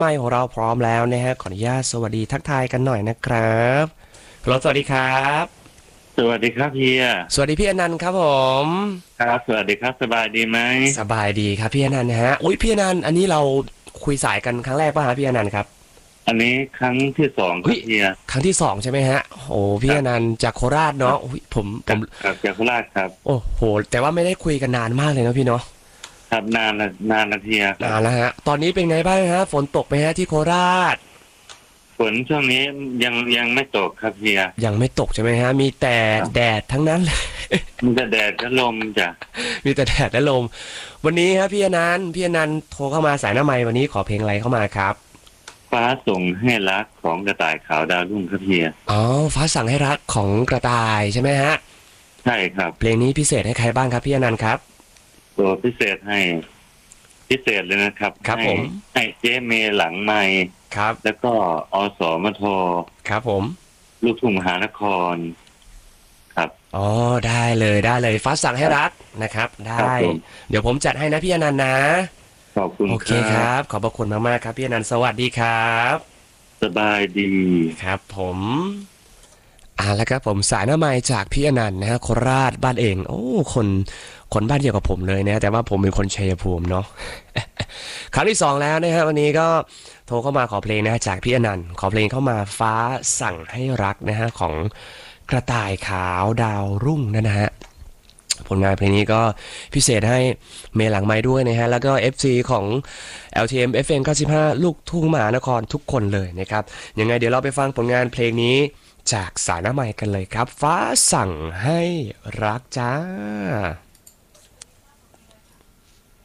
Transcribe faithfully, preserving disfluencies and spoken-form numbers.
ไมค์ของเราพร้อมแล้วนะฮะขออนุญาตสวัสดีทักทายกันหน่อยนะครับฮัลโหลสวัสดีครับสวัสดีครับเฮียสวัสดีพี่อนันต์ครับผมครับสวัสดีครับสบายดีไหมสบายดีครับพี่อนันต์นะฮะอุ้ยพี่อนันต์อันนี้เราคุยสายกันครั้งแรกป่ะฮะพี่อนันต์ครับอันนี้ครั้งที่สองครัอุ้ยบเฮียครั้งที่สองใช่ไหมฮะโอ้พี่ครับอนันต์จากโคราชครัเนาะบอุ้ยผมผมครับครับจากโคราชครับโอ้โหแต่ว่าไม่ได้คุยกันนานมากเลยเนาะพี่เนาะครับนานละนานละเฮียครับนานแล้วฮะตอนนี้เป็นไงบ้างฮะฝนตกไหมฮะที่โคราชฝนช่วงนี้ยังยังไม่ตกครับเฮียยังไม่ตกใช่ไหมฮะมีแต่ครับแดดทั้งนั้นเลยมันจะแดดจะลมจ้ะมีแต่แดดและลมวันนี้ครับพี่อนันต์พี่อนันต์โทรเข้ามาสายหน้าไมค์วันนี้ขอเพลงอะไรเข้ามาครับฟ้าส่งให้รักของกระต่ายขาวดาวรุ่งครับเฮียอ๋อฟ้าสั่งให้รักของกระต่ายใช่ไหมฮะใช่ครับเพลงนี้พิเศษให้ใครบ้างครับพี่อนันต์ครับตัวพิเศษให้พิเศษเลยนะครับให้ครับผมให้เจ๊เมย์หลังไมค์ครับแล้วก็อสมทครับผมลูกทุ่งมหานครครับอ๋อได้เลยได้เลยฟ้าสั่งให้รักนะครับได้ครับผมเดี๋ยวผมจัดให้นะพี่อนันต์นะขอบคุณโอเคครับครับขอบพระคุณมากๆครับพี่อนันต์สวัสดีครับสบายดีครับผมอ่าแล้วครับผมสายหน้าไมค์จากพี่อนันต์นะฮะโคราชบ้านเองโอ้คนคนบ้านเดียวกับผมเลยนะแต่ว่าผมเป็นคนชัยภูมิเนาะ ครั้งที่สองแล้วนะฮะวันนี้ก็โทรเข้ามาขอเพลงนะฮะจากพี่อนันต์ขอเพลงเข้ามาฟ้าสั่งให้รักนะฮะของกระต่ายขาวดาวรุ่งนะฮะผลงานเพลงนี้ก็พิเศษให้เมย์หลังไม้ด้วยนะฮะแล้วก็ เอฟ ซี ของ แอล ที เอ็ม เอฟ เอ็ม เก้าสิบห้าลูกทุ่งมหานครทุกคนเลยนะครับยังไงเดี๋ยวเราไปฟังผลงานเพลงนี้จากสายหน้าไม้กันเลยครับฟ้าสั่งให้รักจ้า